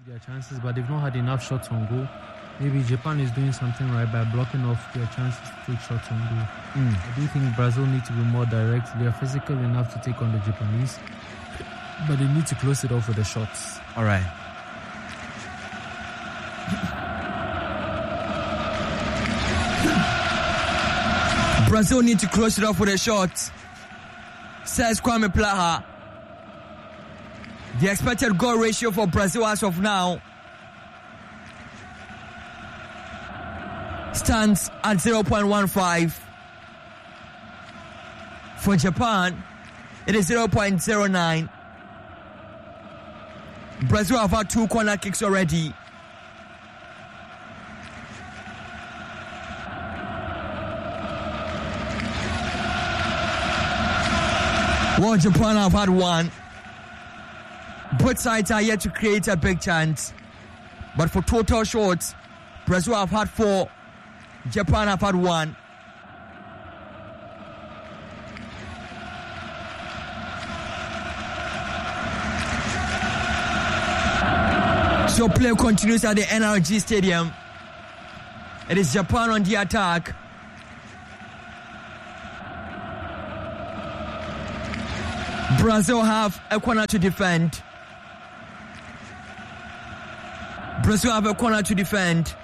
Their chances, but they've not had enough shots on goal. Maybe Japan is doing something right by blocking off their chances to take shots on goal. I do think Brazil need to be more direct. They are physical enough to take on the Japanese, but they need to close it off with the shots. All right. Brazil need to close it off with a shot, says Kwame Plaha. The expected goal ratio for Brazil as of now stands at 0.15. For Japan, it is 0.09. Brazil have had 2 corner kicks already. While Japan have had 1. Both sides are yet to create a big chance. But for total shots, Brazil have had 4. Japan have had 1. So play continues at the NRG Stadium. It is Japan on the attack. Brazil have a corner to defend. Brazil have a corner to defend.